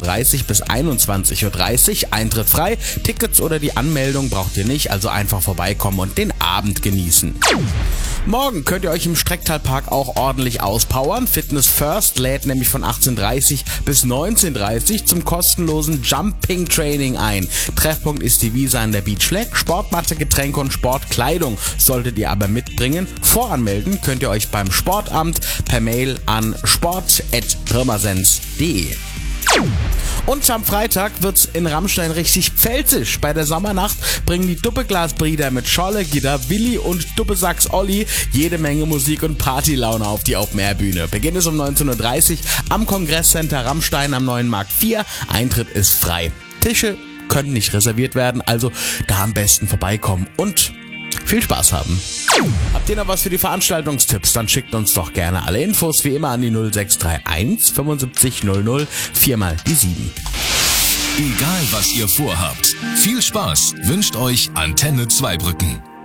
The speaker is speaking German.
20.30 Uhr bis 21.30 Uhr. Eintritt frei. Tickets oder die Anmeldung braucht ihr nicht, also einfach vorbeikommen und den Abend genießen. Morgen könnt ihr euch im Strecktalpark auch ordentlich auspowern. Fitness First lädt nämlich von 18.30 bis 19.30 zum kostenlosen Jumping Training ein. Treffpunkt ist die Wiese an der Beach Flag. Sportmatte, Getränke und Sportkleidung solltet ihr aber mitbringen. Voranmelden könnt ihr euch beim Sportamt per Mail an sport@pirmasens.de. Und am Freitag wird's in Rammstein richtig pfälzisch. Bei der Sommernacht bringen die Duppeglasbrüder mit Scholle, Gitter, Willi und Duppesachs Olli jede Menge Musik und Partylaune auf die Open-Air-Bühne. Beginn ist um 19.30 Uhr am Kongresscenter Rammstein am Neuen Markt 4. Eintritt ist frei. Tische können nicht reserviert werden, also da am besten vorbeikommen und viel Spaß haben. Habt ihr noch was für die Veranstaltungstipps? Dann schickt uns doch gerne alle Infos wie immer an die 0631 75 00 4 mal die 7. Egal was ihr vorhabt, viel Spaß wünscht euch Antenne Zweibrücken.